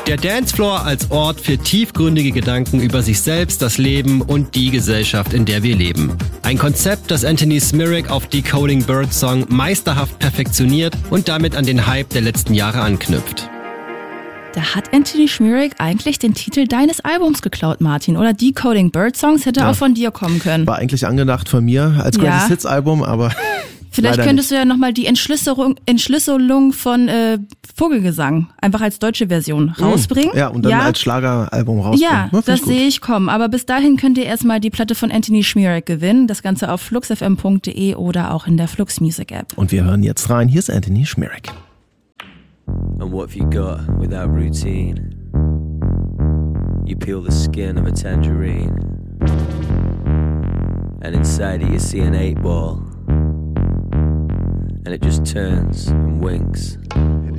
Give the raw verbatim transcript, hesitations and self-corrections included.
Der Dancefloor als Ort für tiefgründige Gedanken über sich selbst, das Leben und die Gesellschaft, in der wir leben. Ein Konzept, das Anthony Smirik auf Decoding Birdsong meisterhaft perfektioniert und damit an den Hype der letzten Jahre anknüpft. Da hat Anthony Smirik eigentlich den Titel deines Albums geklaut, Martin, oder? Decoding Birdsongs hätte Ja. auch von dir kommen können. War eigentlich angedacht von mir als Ja. Greatest Hits Album, aber Vielleicht leider könntest du ja nochmal die Entschlüsselung, Entschlüsselung von äh, Vogelgesang einfach als deutsche Version rausbringen. Ja, und dann ja. als Schlageralbum rausbringen. Ja, find das ich gut. sehe ich kommen. Aber bis dahin könnt ihr erstmal die Platte von Anthony Smirik gewinnen. Das Ganze auf flux f m punkt d e oder auch in der Flux Music App. Und wir hören jetzt rein. Hier ist Anthony Smirik. And what have you got without routine? You peel the skin of a tangerine, and inside it you see an eight ball, and it just turns and winks.